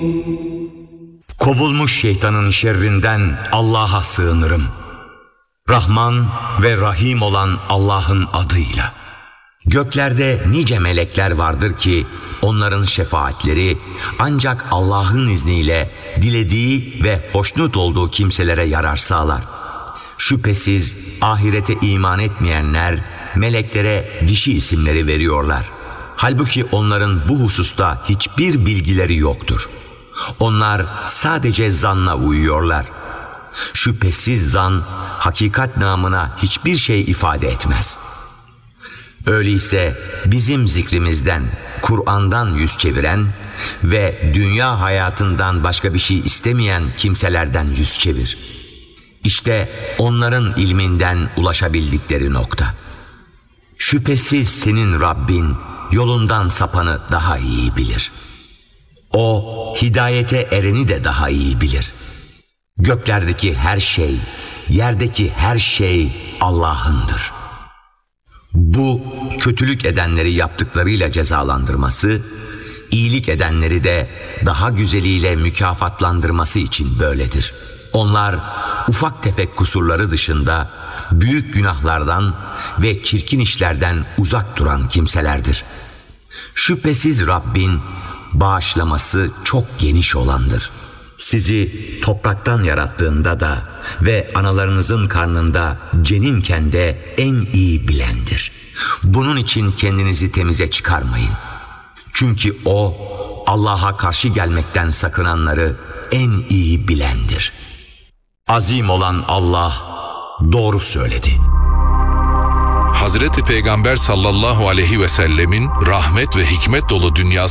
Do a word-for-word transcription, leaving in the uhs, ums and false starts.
Kovulmuş şeytanın şerrinden Allah'a sığınırım. Rahman ve Rahim olan Allah'ın adıyla. Göklerde nice melekler vardır ki onların şefaatleri ancak Allah'ın izniyle dilediği ve hoşnut olduğu kimselere yarar sağlar. Şüphesiz ahirete iman etmeyenler meleklere dişi isimleri veriyorlar. Halbuki onların bu hususta hiçbir bilgileri yoktur. Onlar sadece zanna uyuyorlar. Şüphesiz zan hakikat namına hiçbir şey ifade etmez. Öyleyse bizim zikrimizden, Kur'an'dan yüz çeviren ve dünya hayatından başka bir şey istemeyen kimselerden yüz çevir. İşte onların ilminden ulaşabildikleri nokta. Şüphesiz senin Rabbin yolundan sapanı daha iyi bilir. O hidayete ereni de daha iyi bilir. Göklerdeki her şey, yerdeki her şey Allah'ındır. Bu kötülük edenleri yaptıklarıyla cezalandırması, iyilik edenleri de daha güzeliyle mükafatlandırması için böyledir. Onlar ufak tefek kusurları dışında büyük günahlardan ve çirkin işlerden uzak duran kimselerdir. Şüphesiz Rabbin bağışlaması çok geniş olandır. Sizi topraktan yarattığında da ve analarınızın karnında ceninken de en iyi bilendir. Bunun için kendinizi temize çıkarmayın. Çünkü O Allah'a karşı gelmekten sakınanları en iyi bilendir. Azim olan Allah doğru söyledi. Hazreti Peygamber sallallahu aleyhi ve sellemin rahmet ve hikmet dolu dünyası